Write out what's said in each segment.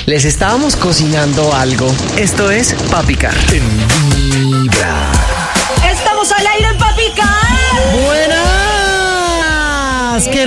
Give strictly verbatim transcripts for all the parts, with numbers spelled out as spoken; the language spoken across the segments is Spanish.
Les estábamos cocinando algo. Esto es Papicar. En Vibra. ¡Estamos al aire en Papicar! ¡Buenas! ¡Qué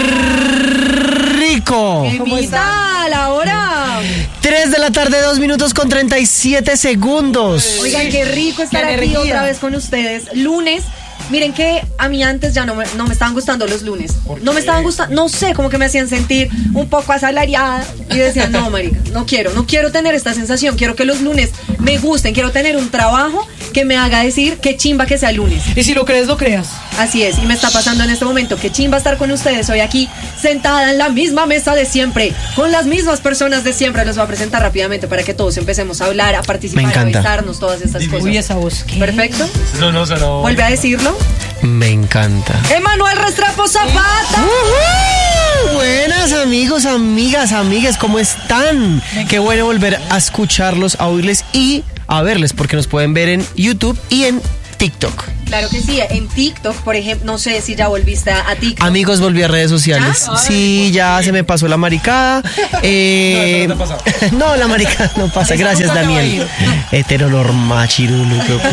rico! ¿Cómo está la hora? tres de la tarde, dos minutos con treinta y siete segundos. Oigan, qué rico estar Qué aquí energía. otra vez con ustedes. Lunes. Miren que a mí antes ya no me, no me estaban gustando los lunes. No me estaban gustando, no sé, como que me hacían sentir un poco asalariada. Y decía, no, marica, no quiero, no quiero tener esta sensación. Quiero que los lunes me gusten. Quiero tener un trabajo que me haga decir qué chimba que sea lunes. Y si lo crees, lo creas. Así es, y me está pasando en este momento. Qué chimba estar con ustedes hoy aquí, sentada en la misma mesa de siempre, con las mismas personas de siempre. Los voy a presentar rápidamente para que todos empecemos a hablar, a participar, Me encanta. a besarnos, todas estas cosas. Uy, esa voz. ¿Qué? Perfecto. No, no, no. Vuelve a decirlo. Me encanta. Emanuel Restrepo Zapata. ¡Uhú! Buenas amigos, amigas, amigas, ¿cómo están? Qué bueno volver a escucharlos, a oírles y a verles, porque nos pueden ver en YouTube y en TikTok. Claro que sí, en TikTok, por ejemplo, no sé si ya volviste a, a TikTok. Amigos, volví a redes sociales. ¿Ah? Sí, ya se me pasó la maricada. Eh, No, eso no te ha no, la maricada no pasa. Eso Gracias, nunca te va a Daniel. ir. Heteronormachirulo.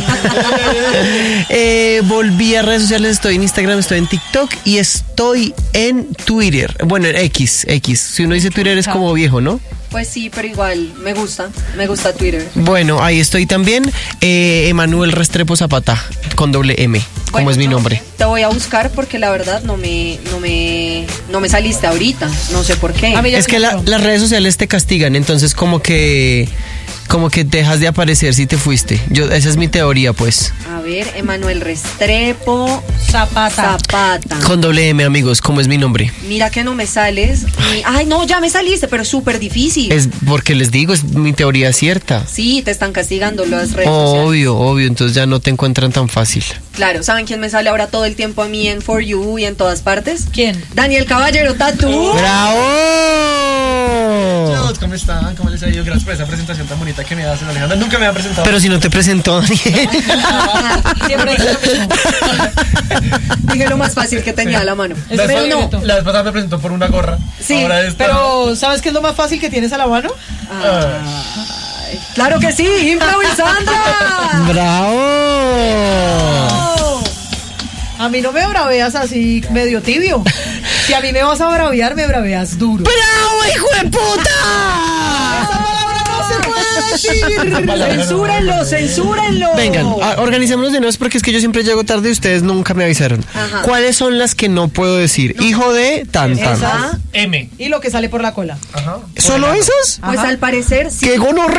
eh, volví a redes sociales. Estoy en Instagram, estoy en TikTok y estoy en Twitter. Bueno, en X, X. Si uno dice Twitter es como viejo, ¿no? Pues sí, pero igual, me gusta, me gusta Twitter. Bueno, ahí estoy también. Eh, Emanuel Restrepo Zapata, con doble M, como Bueno, es mi no, nombre. Te voy a buscar porque la verdad no me, no me, no me saliste ahorita. No sé por qué. A mí ya Es se que me la- pasó. las redes sociales te castigan, entonces como que como que dejas de aparecer si te fuiste. Yo esa es mi teoría, pues. A ver, Emanuel Restrepo Zapata. Zapata. Con doble M, amigos, como es mi nombre. Mira que no me sales. Ni- Ay, no, ya me saliste, pero súper difícil. Es porque les digo, es mi teoría cierta. Sí, te están castigando las redes sociales. Obvio, obvio, entonces ya no te encuentran tan fácil. Claro, ¿saben quién me sale ahora todo el tiempo a mí en For You y en todas partes? ¿Quién? Daniel Caballero Tatú. ¡Bravo! ¿Cómo están? ¿Cómo les ha ido? Gracias por esa presentación tan bonita que me hacen, Alejandra. Nunca me han presentado. Pero si no te presentó, Daniel. Siempre dice lo mismo. Dije lo más fácil que tenía a la mano. Es la, Pero vez no. pasada- la vez pasada me presentó por una gorra. Sí, Ahora esta- Pero, ¿sabes qué es lo más fácil que tienes a la mano? Ay, claro que sí, improvisando. ¡Bravo! Oh. A mí no me braveas así medio tibio. Si a mí me vas a bravear, me braveas duro. ¡Bravo, hijo de puta! Esa palabra no se puede decir. Censúrenlo, censúrenlo. Vengan, a- organizémonos de nuevo porque es que yo siempre llego tarde y ustedes nunca me avisaron. Ajá. ¿Cuáles son las que no puedo decir? Hijo de tan tan. Esa. M. Y lo que sale por la cola. Ajá. ¿Solo esas? Pues Ajá. al parecer sí. ¡Qué gonorrea!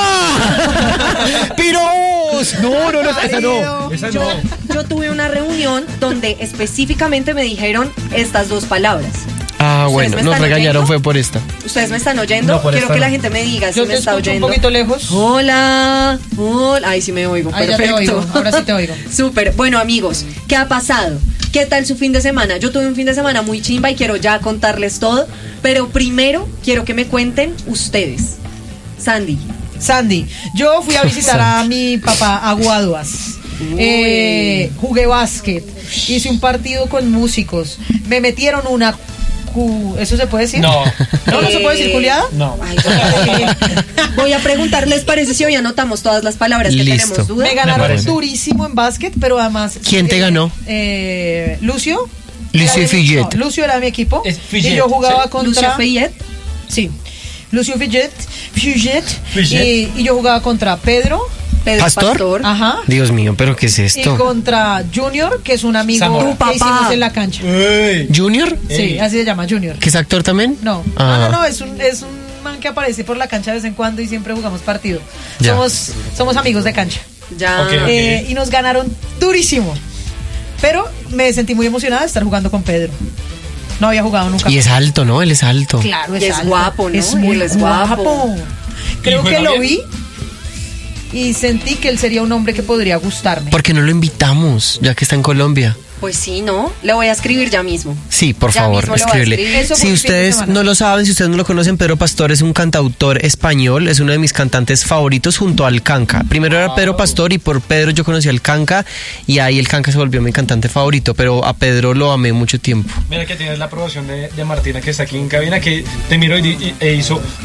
¡Piros! No, no, no, esa no. Esa Yo, no. yo tuve una reunión donde específicamente me dijeron estas dos palabras. Ah, ¿Ustedes bueno, me nos están regañaron oyendo? fue por esta. ¿Ustedes me están oyendo? No, por Quiero esta que no. la gente me diga si Yo me te está escucho un oyendo. poquito lejos. Hola, hola. Ay, sí me oigo. Ahí ya te Perfecto. oigo, ahora sí te oigo. Súper. Bueno, amigos, ¿qué ha pasado? ¿Qué tal su fin de semana? Yo tuve un fin de semana muy chimba y quiero ya contarles todo. Pero primero quiero que me cuenten ustedes. Sandy. Sandy, yo fui a visitar a mi papá a Guaduas. Eh, jugué básquet, hice un partido con músicos, me metieron una cu- ¿eso se puede decir? No. ¿No, no se puede decir Eh, culiada? No. Ay, yo- voy a preguntar, ¿les parece si hoy anotamos todas las palabras que Listo. tenemos duda? Me Me ganaron parece. durísimo en básquet, pero además... ¿Quién te eh, ganó? Eh, Lucio. Lucio Era de- Fillet. no, Lucio era mi equipo. Es y Fillet, yo jugaba sí. contra... Lucio Fayette. Sí. Lucio Fillet. Fillet. Fillet. Y, y yo jugaba contra Pedro. Pedro ¿Pastor? Pastor. Ajá. Dios mío, ¿pero qué es Y esto? contra Junior, que es un amigo Zamora. que Tu papá. hicimos en la cancha. Ey. ¿Junior? Sí, Ey. así se llama, Junior. ¿Que es actor también? No, Ah. no, no, no, es un, es un man que aparece por la cancha de vez en cuando y siempre jugamos partido. Ya. Somos, somos amigos de cancha. Ya. Ok. Eh, y nos ganaron durísimo. Pero me sentí muy emocionada de estar jugando con Pedro. No había jugado nunca. Y es alto, ¿no? Él es alto. Claro, Y es alto. guapo, ¿no? Es muy Él es guapo. guapo. Creo ¿Y juega que lo bien? vi y sentí que él sería un hombre que podría gustarme. ¿Por qué no lo invitamos, ya que está en Colombia? Pues sí, ¿no? Le voy a escribir ya mismo. Sí, por Ya favor, mismo le voy a escríbele. escribir. Eso Si por fin de ustedes semana. no lo saben, si ustedes no lo conocen, Pedro Pastor es un cantautor español, es uno de mis cantantes favoritos junto al Canca. Primero era Pedro Pastor y por Pedro yo conocí al Canca y ahí el Canca se volvió mi cantante favorito, pero a Pedro lo amé mucho tiempo. Mira que tienes la aprobación de, de Martina que está aquí en cabina, que te miró y, di- y- e hizo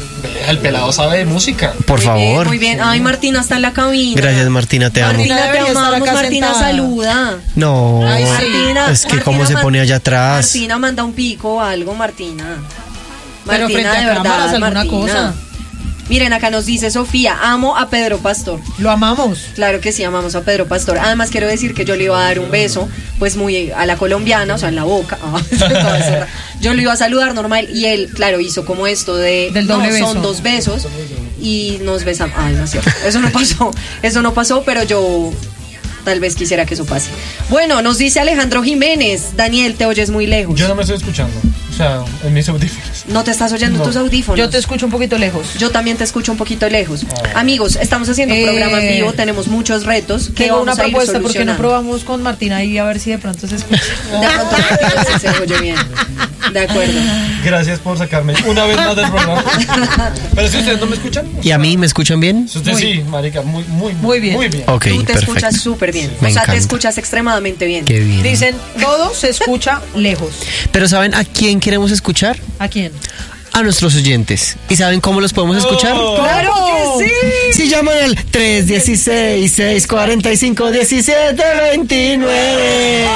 El pelado sabe de música. Por Muy favor. bien, muy bien. Ay, Martina está en la cabina. Gracias, Martina, te amo. Martina, te Debería estar amamos. acá Martina, sentada. saluda. No, Ay, sí. Martina, es que Martina cómo se man- pone allá atrás. Martina manda un pico o algo, Martina. Pero Martina, frente a de verdad, cámaras, alguna Martina. cosa. Miren, acá nos dice Sofía, amo a Pedro Pastor. Lo amamos. Claro que sí, amamos a Pedro Pastor. Además, quiero decir que yo le iba a dar un beso, pues muy a la colombiana, o sea, en la boca. Ah, toda cerrada. Yo lo iba a saludar normal y él, claro, hizo como esto de... Del doble no, beso. son dos besos y nos besamos. Ay, no es cierto. Eso no pasó. Eso no pasó, pero yo tal vez quisiera que eso pase. Bueno, nos dice Alejandro Jiménez. Daniel, te oyes muy lejos. Yo no me estoy escuchando. O sea, en mis audífonos. ¿No te estás oyendo No. tus audífonos? Yo te escucho un poquito lejos. Yo también te escucho un poquito lejos. Amigos, estamos haciendo un Eh, programa en vivo, tenemos muchos retos que Tengo vamos una a ir propuesta, ¿por qué no solucionando. probamos con Martina y a ver si de pronto se escucha? De pronto sí se oye bien. De acuerdo. Gracias por sacarme una vez más del programa. Pero si ustedes no me escuchan. ¿Y a mí me escuchan bien? Si ustedes sí, marica, muy, muy, Muy bien. Muy bien. Ok, Tú te perfecto. escuchas súper bien. Me o sea, te encanta. escuchas extremadamente bien. Qué bien. Dicen, todo se escucha lejos. Pero ¿saben a quién queremos escuchar? ¿A quién? A nuestros oyentes. ¿Y saben cómo los podemos escuchar? ¡Claro que sí! Si llaman al tres uno seis, seis cuatro cinco, uno siete dos nueve.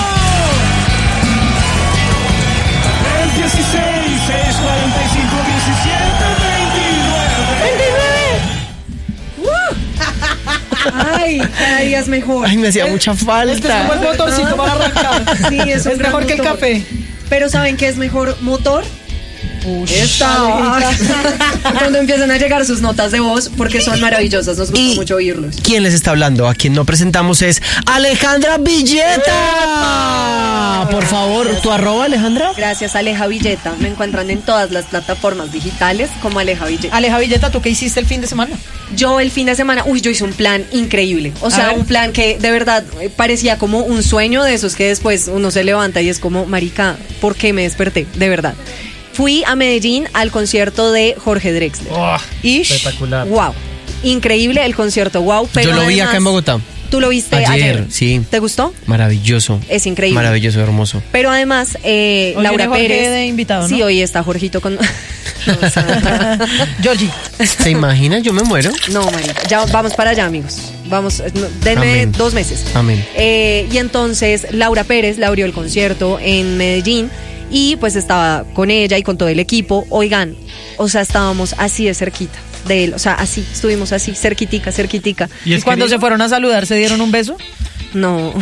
Ay, cada día es mejor. Ay, me hacía mucha Este es como el falta. motorcito para arrancar. Sí, es, un Es gran mejor que el motor. café. Pero ¿saben qué es mejor motor? Esta. Cuando empiezan a llegar sus notas de voz, porque son maravillosas, nos gusta Y- mucho oírlos. ¿Quién les está hablando? A quien no presentamos es Alejandra Villeta. Por favor, ¿tu arroba, Alejandra? Gracias, Aleja Villeta. Me encuentran en todas las plataformas digitales como Aleja Villeta. Aleja Villeta, ¿tú qué hiciste el fin de semana? Yo el fin de semana, uy, yo hice un plan increíble. O sea, ver. un plan que de verdad eh, parecía como un sueño de esos que después uno se levanta y es como, marica, ¿por qué me desperté? De verdad. Fui a Medellín al concierto de Jorge Drexler. Oh, Ish. espectacular. Wow. Increíble el concierto, wow. Pero Yo lo vi además, acá en Bogotá. ¿Tú lo viste ayer? Ayer, sí. ¿Te gustó? Maravilloso. Es increíble. Maravilloso, hermoso. Pero además, eh, Hoy Laura viene Jorge Pérez. de invitado, Sí, ¿no? hoy está Jorgito con. No, o sea, Georgie. ¿Se imaginan? Yo me muero. no, marica. Ya vamos para allá, amigos. Vamos, eh, no, denme Amén. dos meses. Amén. Eh, y entonces Laura Pérez le abrió el concierto en Medellín y pues estaba con ella y con todo el equipo. Oigan, o sea, estábamos así de cerquita de él, o sea, así, estuvimos así, cerquitica, cerquitica. ¿Y, es cuando querido? se fueron a saludar, se dieron un beso? No,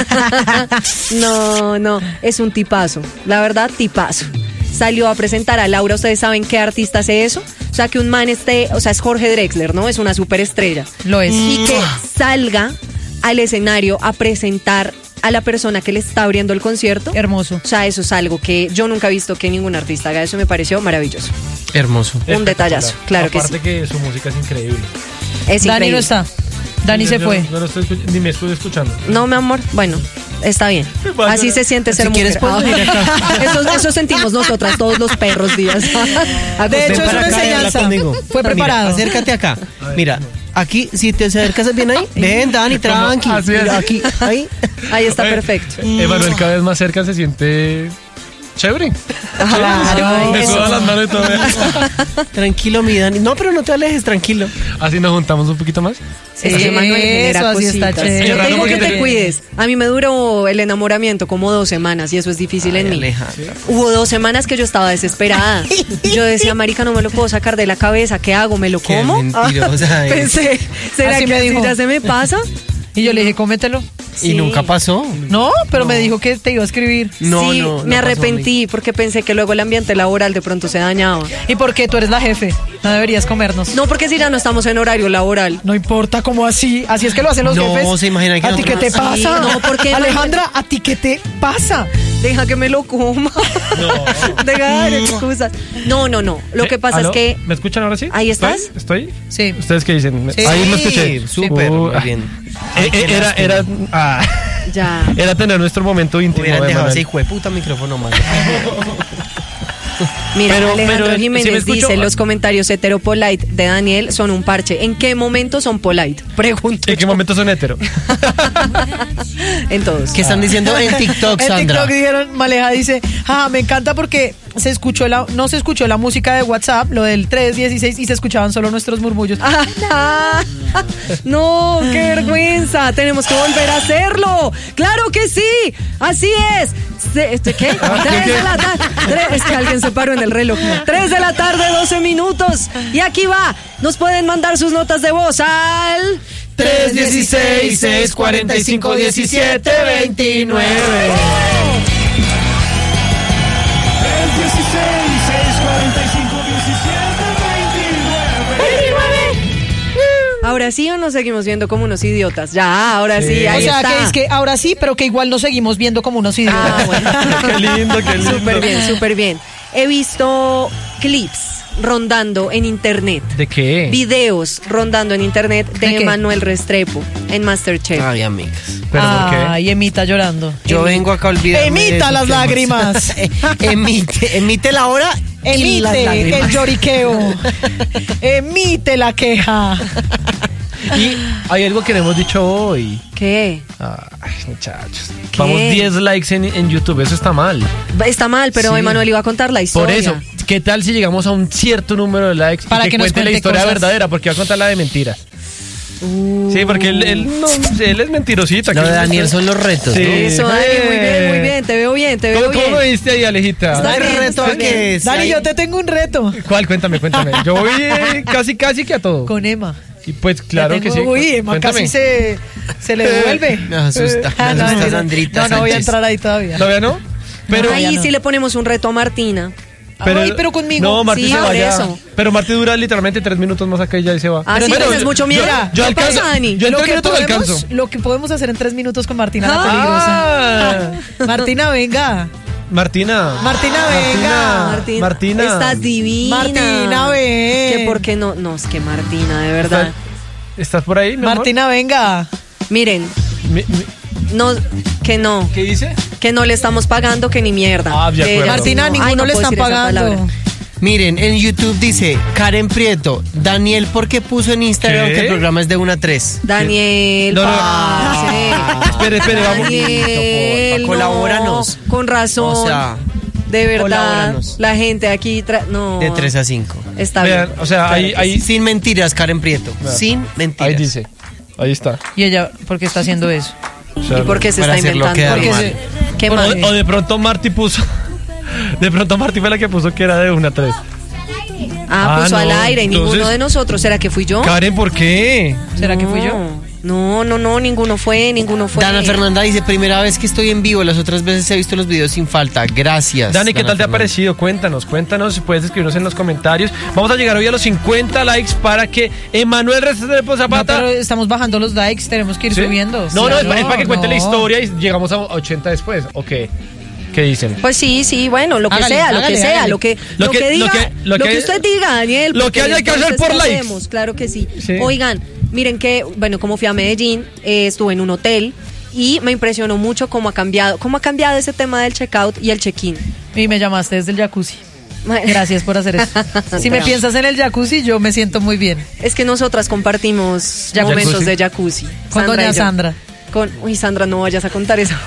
no, no, es un tipazo, la verdad, tipazo. Salió a presentar a Laura, ¿ustedes saben qué artista hace eso? O sea, que un man esté, o sea, es Jorge Drexler, ¿no? Es una superestrella. Lo es. Y que salga al escenario a presentar a la persona que le está abriendo el concierto. Hermoso. O sea, eso es algo que yo nunca he visto que ningún artista haga. Eso me pareció maravilloso. Hermoso. Un detallazo, claro que Aparte que su música es increíble. Es Dani no increíble. está. Dani Yo- se yo fue. No lo estoy escuch- ni me estoy escuchando. No, mi amor, bueno, está bien. Bueno, Así se siente ser si mujer. quieres, puedes venir Ah, eso, eso sentimos nosotras todos los perros días. De hecho, Ven es para una acá y habla enseñanza. conmigo. Fue Mira, preparado. acércate acá. Mira, aquí, si te acercas bien ahí, ven, Dani, tranqui. Así es. Mira, aquí, ahí. Ahí está Oye, perfecto. eh, Emanuel cada vez más cerca se siente chévere. Claro, Me eso. sudan las manos y todo. Tranquilo, mi Dani. No, pero no te alejes, tranquilo. Así nos juntamos un poquito más. Es que Manuel genera Eso, así está cositas. chévere. Yo Es te raro digo que porque te te- cuides. A mí me duró el enamoramiento como dos semanas y eso es difícil en mí. Alejandra. Hubo dos semanas que yo estaba desesperada. Yo decía, marica, no me lo puedo sacar de la cabeza. ¿Qué hago? ¿Me lo Qué como? mentirosa es. Pensé, ¿será Así que me así dijo. ya se me pasa? Y yo le dije, cómetelo. Y nunca pasó. No, pero me dijo que te iba a escribir. No, sí, no, no me pasó, arrepentí porque pensé que luego el ambiente laboral de pronto se dañaba. ¿Y por qué? Tú eres la jefe. No deberías comernos. No, porque si ya no estamos en horario laboral. No importa cómo así. Así es que lo hacen los No, jefes. se imagina que ¿A ti qué te nosotros- Sí, pasa? no, porque- Alejandra, ¿a ti qué te pasa? Deja que me lo coma. Deja de dar excusas. No, no, no. Lo Sí, que pasa ¿aló? es que ¿Me escuchan ahora sí? ¿Ahí ¿Estoy? estás? ¿Estoy? Sí. ¿Ustedes qué dicen? Sí. Ahí me escuché. Súper, Uh, muy bien. eh, eh, era, era, ah, ya. era tener nuestro momento íntimo. Hubieran de dejado Manuel. ese hijo de puta micrófono más. Mira, Pero- Alejandro pero, ¿sí me Jiménez escucho? dice, los comentarios heteropolite de Daniel son un parche. ¿En qué momento son polite? Pregunto. ¿En qué yo. momento son hetero? En todos. ¿Qué están diciendo en TikTok, En Sandra? TikTok dijeron, Maleja dice, ah, me encanta porque se escuchó la, no se escuchó la música de WhatsApp, lo del tres dieciséis, y se escuchaban solo nuestros murmullos. Ah, no, qué vergüenza. Tenemos que volver a hacerlo. Claro que sí. Así es. Se- este, ¿Qué? Tres de la tarde. Es que alguien se paró en el reloj. Tres de la tarde, doce minutos. Y aquí va. Nos pueden mandar sus notas de voz al tres dieciséis, seis cuarenta y cinco, diecisiete, veintinueve. Ahora sí o nos seguimos viendo como unos idiotas. Ya, ahora sí, Sí. ahí O sea, está. que es que ahora sí, pero que igual nos seguimos viendo como unos idiotas. Ah, bueno. Qué lindo, qué lindo. Súper bien, súper bien. He visto clips rondando en internet. ¿De qué? Videos rondando en internet ¿De de qué? Manuel Restrepo en Masterchef. Ay, amigas. ¿Pero por qué? Ay, Emita llorando. Yo vengo acá a olvidarme de Emita esos las temas. lágrimas. emite, emite la hora y las Emite lágrimas. el lloriqueo. Emite la queja. Y hay algo que no hemos dicho hoy. ¿Qué? Ay, muchachos. ¿Qué? Vamos diez likes en, en YouTube, eso está mal. Está mal, pero Sí. Emanuel iba a contar la historia. Por eso, ¿qué tal si llegamos a un cierto número de likes Para y que, que nos cuente la cuente historia cosas. verdadera? Porque va a contar la de mentiras. Sí, porque él, él, no, él es mentirosito. Lo aquí de no Daniel está- son los retos. Sí. ¿no? Eso, Dani, muy bien, muy bien. Te veo bien, te veo ¿Cómo, bien. ¿Cómo me viste ahí, Alejita? Está El bien, reto está a que bien. si Dani, hay- yo te tengo un reto. ¿Cuál? Cuéntame, cuéntame. Yo voy eh, casi, casi que a todo. Con Emma. Y pues claro Ya que tengo- sí. Uy, Emma Cuéntame. casi se, se le devuelve. Me asusta, me Ah, no, asusta no, Sandrita no, no voy a Sánchez. entrar ahí todavía. ¿Todavía no? Pero, ya Ahí no. sí le ponemos un reto a Martina. Ay, pero conmigo. No, Marti Sí, se por va ya. eso. Pero Marti dura literalmente tres minutos más acá y ya se va. Ah, sí, Bueno, tienes mucho miedo. Yo, yo ¿Qué alcanzo. pasa, Dani? Yo en lo, tres que minutos lo podemos, alcanzo. lo que podemos hacer en tres minutos con Martina la Ah. peligrosa. Martina, venga. Martina. Martina, venga. Martina, Martina. estás divina. Martina, ven. Que por qué no, no, es que Martina, de verdad. ¿Estás, ¿Estás por ahí, mi amor? Martina, venga. Miren, Mi- mi- no, que no, ¿Qué dice? que no le estamos pagando, que ni mierda. Ah, de Que acuerdo. ella- Martina, no, ninguno ay, no le puedo están decir esa pagando. palabra. Miren, en YouTube dice Karen Prieto, Daniel, ¿por qué puso en Instagram ¿Qué? que el programa es de una a tres? Daniel, No, no. parce. Espere, espere, vamos. Daniel, Porfa, colabóranos. no, con razón. O sea, de verdad, colabóranos. la gente aquí, tra- no. De tres a cinco. Está Vean, bien. o sea, ahí, ahí, Sin mentiras, Karen Prieto. Vean. Sin mentiras. ahí dice. Ahí está. Y ella, ¿por qué está haciendo eso? O sea, ¿Y por qué se Para está hacerlo inventando? quedar Porque mal. se- ¿Qué o, mal? o de pronto Marti puso. De pronto Marti fue la que puso que era de una a tres. Ah, Ah, puso no, al aire y ninguno entonces- de nosotros. ¿Será que fui yo? Karen, ¿por qué? ¿Será No. que fui yo? No, no, no, ninguno fue, ninguno fue. Dana Fernanda dice, primera vez que estoy en vivo, las otras veces he visto los videos sin falta. Gracias. Dani, ¿qué Dana tal te ha Fernanda. parecido? Cuéntanos, cuéntanos, puedes escribirnos en los comentarios. Vamos a llegar hoy a los cincuenta likes para que Emanuel Restrepo No, Zapata... pero estamos bajando los likes, tenemos que ir ¿Sí? subiendo. No, no, es, Claro, para, es para que cuente la no. historia y llegamos a ochenta después. ¿O qué? ¿Qué dicen? Pues sí, sí, bueno, lo que Hágale, sea, lo hágale, que sea, hágale. lo que, Lo lo que- que lo diga, que- lo lo que, que- usted diga, Daniel. lo porque que haya que hacer entonces, por ¿qué likes. hacemos? Claro que sí. Sí. Oigan, miren que, bueno, como fui a Medellín, eh, estuve en un hotel y me impresionó mucho cómo ha cambiado, cómo ha cambiado ese tema del checkout y el check-in. Y me llamaste desde el jacuzzi. Gracias por hacer eso. Si me piensas en el jacuzzi, yo me siento muy bien. Es que nosotras compartimos Jacuzzi. momentos de jacuzzi. Con doña y yo. Sandra. Con, uy, Sandra, no vayas a contar eso.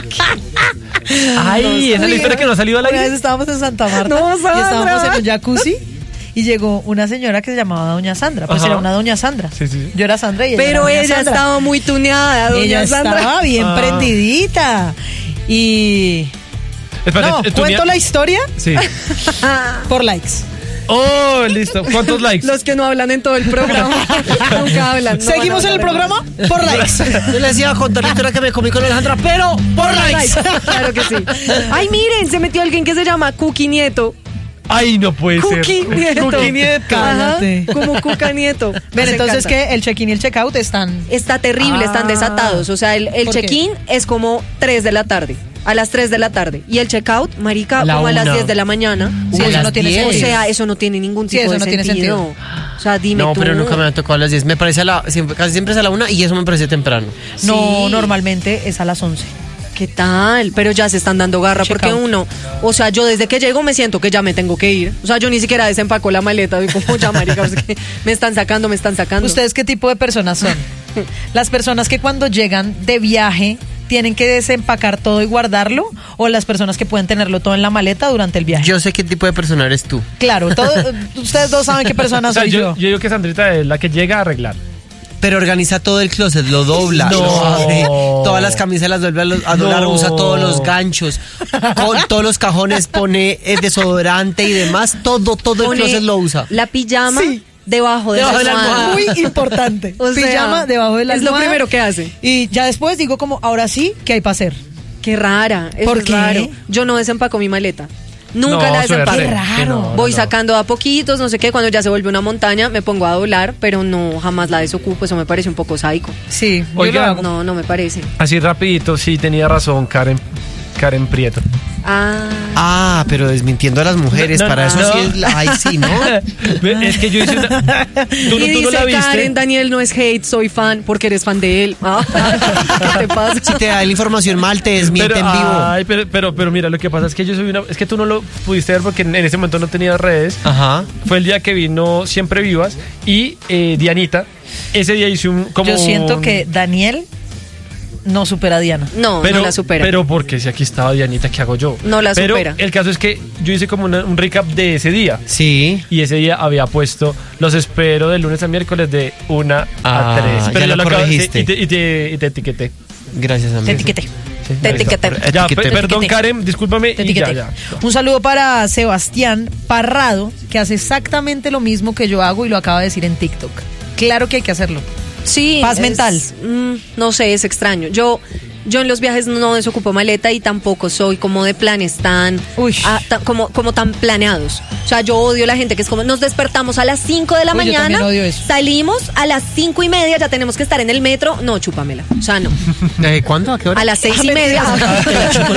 Ay, esa es la historia que no ha salido al Una vez aire. estábamos en Santa Marta No, y Sandra. estábamos en un jacuzzi y llegó una señora que se llamaba Doña Sandra. Pues Ajá. era una Doña Sandra. Sí, sí. Yo era Sandra y ella Pero era Doña ella Sandra. estaba muy tuneada, doña Ella Sandra. estaba bien Ah. prendidita. Y... Espérate, No, ¿tú ¿cuento ni- la historia? Sí. Por likes. Oh, listo. ¿Cuántos likes? Los que no hablan en todo el programa. Nunca hablan. no ¿Seguimos van a en el hablar. programa? Por likes. Yo les iba a contar la historia que me comí con Alejandra, pero por likes. Claro que sí. Ay, miren, se metió alguien que se llama Cookie Nieto. Ay, no puede Cookie ser. Nieto. Cookie Nieto. Ajá, Cállate. como Cuca Nieto. Ven, Nos entonces encanta. que el check-in y el check-out están... Está terrible, están Ah. desatados. O sea, el, el ¿Por qué? check-in es como tres de la tarde. A las tres de la tarde. Y el check-out, marica, A la como a las una. diez de la mañana. Sí, Uy, eso las no tiene diez. O sentido. sea, eso no tiene ningún Sí, tipo eso de no tiene sentido. sentido. O sea, dime No, tú. pero nunca me han tocado a las diez. Me parece a la, siempre, casi siempre es a la una y eso me parece temprano. No, Sí. normalmente es a las once. ¿Qué tal? Pero ya se están dando garra Check porque out. uno, o sea, yo desde que llego me siento que ya me tengo que ir. O sea, yo ni siquiera desempaco la maleta, digo, como ya, marica, es que me están sacando, me están sacando. ¿Ustedes qué tipo de personas son? ¿Las personas que cuando llegan de viaje tienen que desempacar todo y guardarlo? ¿O las personas que pueden tenerlo todo en la maleta durante el viaje? Yo sé qué tipo de persona eres tú. Claro, todo, ustedes dos saben qué persona O sea, soy yo, yo. yo digo que Sandrita es la que llega a arreglar. Pero organiza todo el closet, lo dobla, No. lo abre, todas las camisas las vuelve a, los- a doblar, No. usa todos los ganchos, con todos los cajones pone el desodorante y demás, todo, todo el Pone closet lo usa. La pijama Sí. debajo de Debajo la de la almohada. almohada. Muy importante. O sea, Pijama debajo de la es lo almohada. primero que hace. Y ya después digo como, ahora sí, ¿qué hay para hacer? Qué rara, eso ¿Por es qué? raro. Yo no desempaco mi maleta. Nunca No, la desempaco. suerte. Qué raro. Sí, no, no, Voy no. sacando a poquitos, no sé qué, cuando ya se vuelve una montaña me pongo a doblar, pero no, jamás la desocupo, eso me parece un poco sádico. Sí, yo Oiga, lo hago. No, no me parece. Así rapidito, sí, tenía razón Karen, Karen Prieto. Ah, Ah, pero desmintiendo a las mujeres, No, no, para eso no. sí es, la- ay sí, ¿no? Es que yo hice una... ¿Tú, no- y tú no dice la viste? Karen, Daniel no es hate, soy fan, porque eres fan de él. Ah, ¿qué te pasa? Si te da la información mal, te desmiente pero, en vivo. Ay, pero, pero, pero mira, lo que pasa es que yo soy una... Es que tú no lo pudiste ver porque en, en ese momento no tenías redes. Ajá. Fue el día que vino Siempre Vivas y eh, Dianita. Ese día hice un... Como Yo siento un- que Daniel no supera a Diana. No, Pero, no la supera. Pero porque si aquí estaba Dianita, ¿qué hago yo? No la pero supera. el caso es que yo hice como una- un recap de ese día. Sí. Y ese día había puesto, los espero de lunes a miércoles de una Ah, a tres. ya yo lo acabo- corregiste. y, te, y, te, y te etiqueté. Gracias, amigo. Te etiqueté. Sí, Te ahí está. etiqueté. Ya, Etiqueté. pe- perdón, Te etiqueté. Karen, discúlpame. Te y ya, etiqueté. ya. Un saludo para Sebastián Parrado, que hace exactamente lo mismo que yo hago y lo acaba de decir en TikTok. Claro que hay que hacerlo. Sí. Paz es- mental. mm, no sé, es extraño. Yo, yo en los viajes no desocupo maleta y tampoco soy como de planes tan, Uy. ah, ta- como, como tan planeados. O sea, yo odio la gente que es como, nos despertamos a las cinco de la Uy, yo mañana, también odio eso. salimos a las cinco y media, ya tenemos que estar en el metro. No, chúpamela. O sea, no. ¿De cuándo? ¿A qué hora? A las seis Ah, y media. mentira.